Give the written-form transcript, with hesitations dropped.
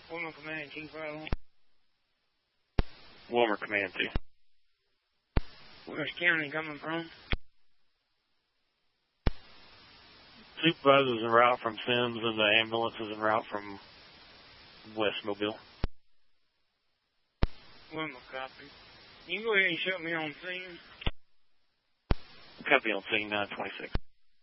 Wilmer Command, Chief Island. Wilmer Command 2. Where's County coming from? Supervisor's en route from Sims, and the ambulance is en route from West Mobile. Wilmer, copy. You can go ahead and shut me on scene. Copy on scene 926.